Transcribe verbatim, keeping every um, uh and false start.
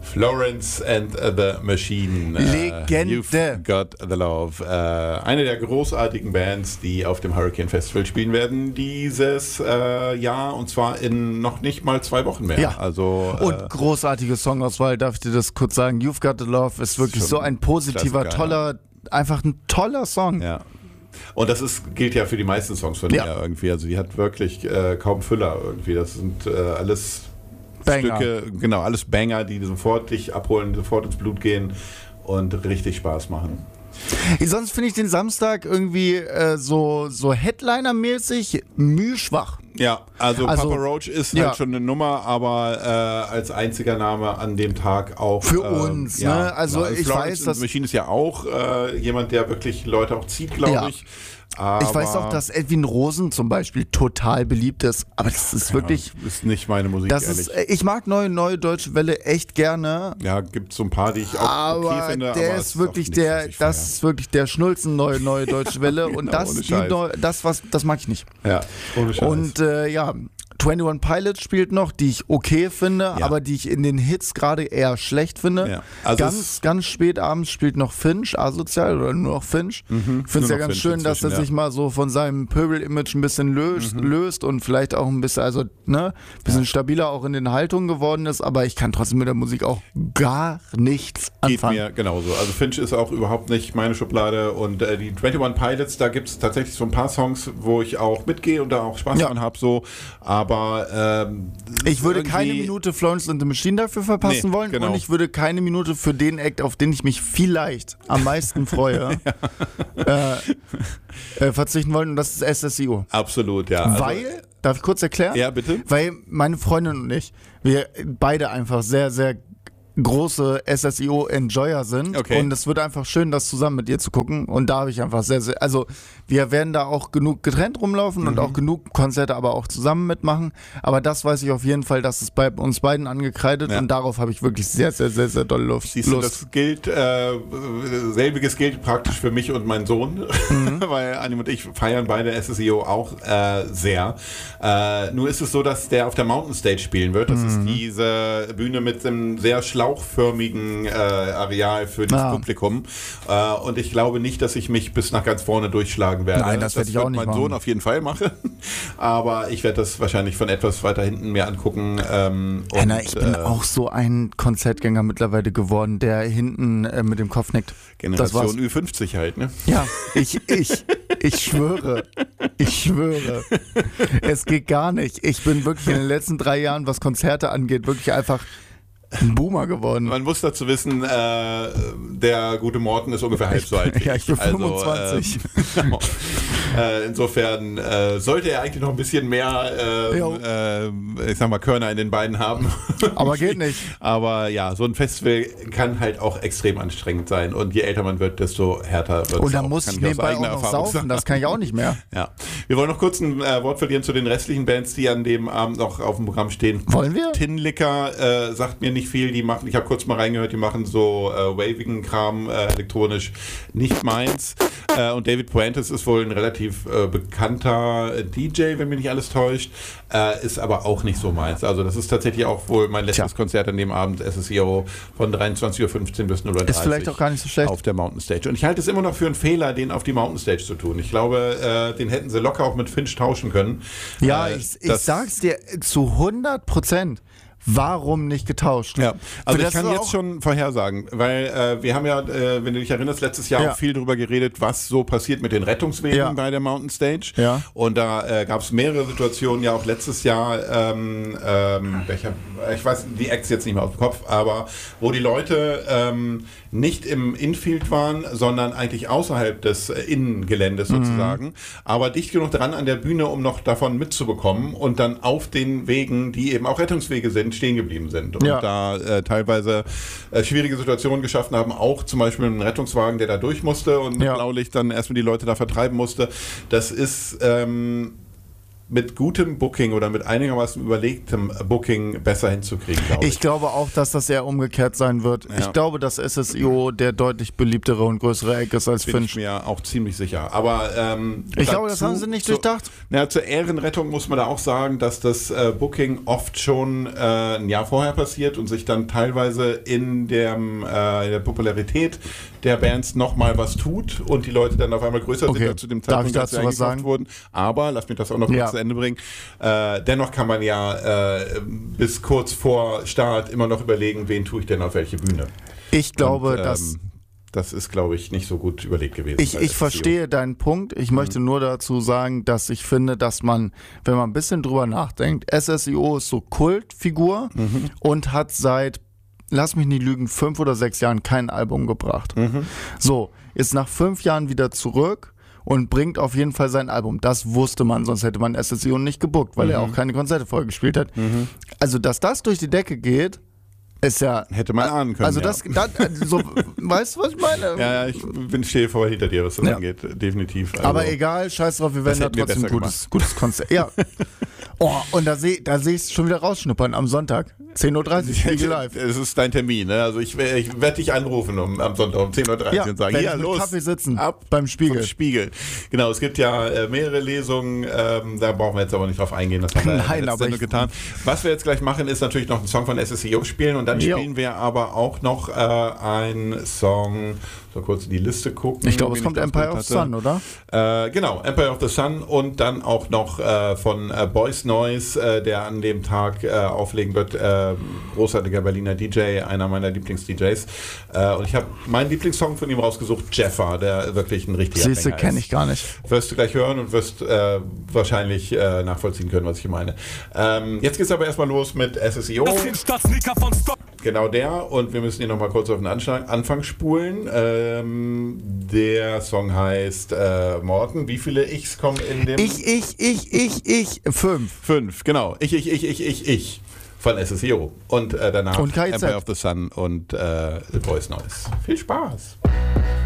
Florence and the Machine. Legende. Uh, You've Got the Love. Uh, eine der großartigen Bands, die auf dem Hurricane Festival spielen werden dieses uh, Jahr, und zwar in noch nicht mal zwei Wochen mehr. Ja. Also, uh, und großartige Songauswahl, darf ich dir das kurz sagen. You've Got the Love ist wirklich so ein positiver, Klassiker, toller, ja. einfach ein toller Song. Ja. Und das ist, gilt ja für die meisten Songs von ja. ihr irgendwie. Also die hat wirklich äh, kaum Füller irgendwie. Das sind äh, alles Banger. Stücke, genau, alles Banger, die sofort dich abholen, sofort ins Blut gehen und richtig Spaß machen. Sonst finde ich den Samstag irgendwie äh, so, so Headliner-mäßig mühschwach. Ja, also, also Papa Roach ist ja. halt schon eine Nummer, aber äh, als einziger Name an dem Tag auch. Für äh, uns, ja, ne? Also genau. ich Florence weiß, dass... The Machine ist ja auch äh, jemand, der wirklich Leute auch zieht, glaube ja. ich. Aber ich weiß auch, dass Edwin Rosen zum Beispiel total beliebt ist, aber das ist wirklich... Ja, ist nicht meine Musik, das ehrlich. Ist, ich mag neue, neue Deutsche Welle echt gerne. Ja, gibt so ein paar, die ich auch aber okay finde. Der aber ist wirklich nichts, der, das ist wirklich der Schnulzen neue, neue Deutsche Welle und genau, das, ohne die Scheiß. neu, das, was, das mag ich nicht. Ja, ohne Scheiß. Und äh, ja... einundzwanzig Pilots spielt noch, die ich okay finde, Ja. aber die ich in den Hits gerade eher schlecht finde. Ja. Also ganz, ganz spät abends spielt noch Finch, asozial oder nur noch Finch. Mhm. Ich finde es ja Nur noch ganz Finch schön, dass er inzwischen, sich mal so von seinem Pöbel-Image ein bisschen löst, Mhm. löst und vielleicht auch ein bisschen, also ne, ein bisschen Ja. stabiler auch in den Haltungen geworden ist, aber ich kann trotzdem mit der Musik auch gar nichts Geht anfangen. mir genauso. Also Finch ist auch überhaupt nicht meine Schublade und äh, die einundzwanzig Pilots, da gibt es tatsächlich so ein paar Songs, wo ich auch mitgehe und da auch Spaß Ja. dran habe, so, aber ähm, Ich würde irgendwie- keine Minute Florence and the Machine dafür verpassen Nee, wollen genau. und ich würde keine Minute für den Act, auf den ich mich vielleicht am meisten freue, äh, äh, verzichten wollen, und das ist S S I O. Absolut, ja. Also, Weil, darf ich kurz erklären? Ja, bitte. Weil meine Freundin und ich, wir beide einfach sehr, sehr große S S I O-Enjoyer sind. Okay. Und es wird einfach schön, das zusammen mit ihr zu gucken. Und da habe ich einfach sehr, sehr, also wir werden da auch genug getrennt rumlaufen Mhm. und auch genug Konzerte aber auch zusammen mitmachen. Aber das weiß ich auf jeden Fall, dass es bei uns beiden angekreidet Ja. und darauf habe ich wirklich sehr, sehr, sehr, sehr doll Lust. Siehst du, das gilt, äh, selbiges gilt praktisch für mich und meinen Sohn, Mhm. weil Annim und ich feiern beide S S I O auch äh, sehr. Äh, nur ist es so, dass der auf der Mountain Stage spielen wird. Das Mhm. ist diese Bühne mit einem sehr schlauchförmigen äh, Areal für das Ah. Publikum. Äh, und ich glaube nicht, dass ich mich bis nach ganz vorne durchschlagen werde. Nein, das werde ich auch wird nicht mein machen. Sohn auf jeden Fall machen. Aber ich werde das wahrscheinlich von etwas weiter hinten mir angucken. Ähm, Henna, und, ich bin äh, auch so ein Konzertgänger mittlerweile geworden, der hinten äh, mit dem Kopf nickt. Das war's. Generation Ü fünfzig halt, ne? Ja, ich, ich, ich schwöre, ich schwöre, es geht gar nicht. Ich bin wirklich in den letzten drei Jahren, was Konzerte angeht, wirklich einfach ein Boomer geworden. Man muss dazu wissen, äh, der gute Morten ist ungefähr halb so alt wie Ja, ich bin Also, fünfundzwanzig. ähm, äh, insofern äh, sollte er eigentlich noch ein bisschen mehr, Jo. äh, äh, ich sag mal, Körner in den Beinen haben. Aber geht nicht. Aber ja, so ein Festival kann halt auch extrem anstrengend sein. Und je älter man wird, desto härter wird es. Und da auch, muss kann ich ich aus nebenbei auch eigener noch Erfahrung saufen, sagen. das kann ich auch nicht mehr. Ja. Wir wollen noch kurz ein äh, Wort verlieren zu den restlichen Bands, die an dem Abend noch auf dem Programm stehen. Wollen wir? Tin Liquor äh, sagt mir nicht viel. Die machen, ich habe kurz mal reingehört, die machen so äh, wavigen Kram äh, elektronisch, nicht meins. Äh, und David Puentes ist wohl ein relativ äh, bekannter äh, D J, wenn mich nicht alles täuscht, äh, ist aber auch nicht so meins. Also das ist tatsächlich auch wohl mein letztes Tja. Konzert an dem Abend, S S I O von dreiundzwanzig Uhr fünfzehn bis null Uhr dreißig. Ist vielleicht auch gar nicht so schlecht. Auf der Mountain Stage. Und ich halte es immer noch für einen Fehler, den auf die Mountain Stage zu tun. Ich glaube, äh, den hätten sie locker auch mit Finch tauschen können. Ja, Äh, ich, ich das- sag's dir zu hundert Prozent. Warum nicht getauscht? Ja, also Für ich das kann ist jetzt auch- schon vorhersagen, weil äh, wir haben ja, äh, wenn du dich erinnerst, letztes Jahr Ja. auch viel darüber geredet, was so passiert mit den Rettungswegen Ja. bei der Mountain Stage. Ja. Und da äh, gab es mehrere Situationen, ja auch letztes Jahr, ähm, ähm, welcher, ich weiß die Acts jetzt nicht mehr aus dem Kopf, aber wo die Leute ähm, nicht im Infield waren, sondern eigentlich außerhalb des äh, Innengeländes sozusagen, aber dicht genug dran an der Bühne, um noch davon mitzubekommen und dann auf den Wegen, die eben auch Rettungswege sind, stehen geblieben sind und Ja. da äh, teilweise äh, schwierige Situationen geschaffen haben, auch zum Beispiel mit einem Rettungswagen, der da durch musste und mit Ja. Blaulicht dann erstmal die Leute da vertreiben musste. Das ist ähm, mit gutem Booking oder mit einigermaßen überlegtem Booking besser hinzukriegen, glaube ich. Ich glaube auch, dass das eher umgekehrt sein wird. Ja. Ich glaube, dass S S I O der deutlich beliebtere und größere Eck ist als Bin Finch. ich mir auch ziemlich sicher. Aber ähm, Ich glaube, das haben sie nicht zu, durchdacht. Na, zur Ehrenrettung muss man da auch sagen, dass das äh, Booking oft schon äh, ein Jahr vorher passiert und sich dann teilweise in, dem, äh, in der Popularität der Bands nochmal was tut und die Leute dann auf einmal größer Okay. sind als zu dem Darf ich Zeitpunkt, als sie dazu was eingekauft sagen? wurden. Aber, lass mich das auch noch Ja. kurz zu Ende bringen, äh, dennoch kann man ja äh, bis kurz vor Start immer noch überlegen, wen tue ich denn auf welche Bühne. Ich glaube, und, ähm, dass das ist, glaube ich, nicht so gut überlegt gewesen. Ich, bei ich S S I O. verstehe deinen Punkt. Ich möchte nur dazu sagen, dass ich finde, dass man, wenn man ein bisschen drüber nachdenkt, S S I O ist so Kultfigur und hat seit, lass mich nicht lügen, fünf oder sechs Jahren kein Album gebracht. So, ist nach fünf Jahren wieder zurück und bringt auf jeden Fall sein Album. Das wusste man, sonst hätte man S S I O nicht gebuckt, weil er auch keine Konzerte vorher gespielt hat. Also, dass das durch die Decke geht, ist ja... Hätte man ahnen können. Also ja. das, das so, weißt du, was ich meine? Ja, ja, ich bin stehe voll hinter dir, was das Ja. angeht, definitiv. Also, Aber egal, scheiß drauf, wir werden da hätten wir trotzdem ein besser gutes, gutes Konzert. Ja. Oh, und da sehe da seh ich es schon wieder rausschnuppern am Sonntag. zehn Uhr dreißig, Spiegel Live. Es ist dein Termin, ne? Also ich, ich werde dich anrufen um, am Sonntag um zehn Uhr dreißig Ja, und sagen, wenn ja, ich mit los, Kaffee sitzen, ab beim Spiegel. vom Spiegel. Genau, es gibt ja äh, mehrere Lesungen, ähm, da brauchen wir jetzt aber nicht drauf eingehen, das haben wir in der Nein, letzten aber Sendung ich- getan. Was wir jetzt gleich machen, ist natürlich noch einen Song von S S I O spielen und dann Jo. spielen wir aber auch noch äh, einen Song, so kurz in die Liste gucken. Ich glaube, es wen kommt da Empire of ausgewählt Sun, hatte. oder? Äh, genau, Empire of the Sun und dann auch noch äh, von äh, Boys Noise, äh, der an dem Tag äh, auflegen wird. Äh, großartiger Berliner D J, einer meiner Lieblings-D Js. Äh, und ich habe meinen Lieblingssong von ihm rausgesucht, Jeffa, der wirklich ein richtiger Siehste, Banger kenne ist. ich gar nicht. Wirst du gleich hören und wirst äh, wahrscheinlich äh, nachvollziehen können, was ich meine. Ähm, jetzt geht's aber erstmal los mit S S I O. Genau der. Und wir müssen hier nochmal kurz auf den Anschlag, Anfang spulen. Ähm, der Song heißt äh, Morten. Wie viele Ichs kommen in dem? Ich, ich, ich, ich, ich, fünf. Fünf, genau. Ich, ich, ich, ich, ich, ich. Von S S I O. Und äh, danach Und K I Z. Empire of the Sun und äh, Voice Noise. Viel Spaß.